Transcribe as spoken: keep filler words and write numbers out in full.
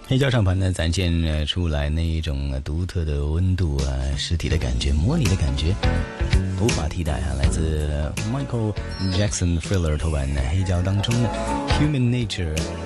黑胶唱盘呢，展现出来那一种独特的温度啊，实体的感觉，模拟的感觉，无法替代啊！来自 Michael Jackson Thriller 头版的黑胶当中的 Human Nature。